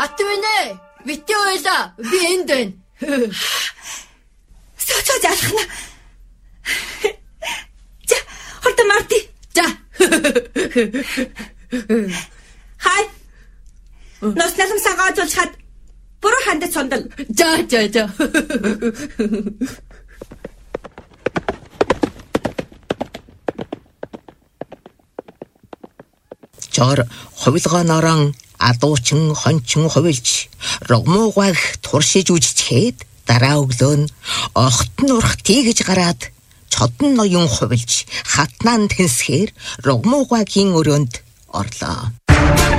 Матвэнэ, битээ ойлаа. Би энд байна. Сочож алхна. За, хордон марти. За. Хай. Нос наламсаа гоожуулахад буруу хандаж сондол. За. Жор хувилгаанаараа адуучин хончин хувилж рогмуугайг туршиж үжичээд дараа өглөө нь огт нурх тийгэж гараад чодон ноён хувилж хатнаан тэнсгээр рогмуугайгийн өрөөнд орлоо.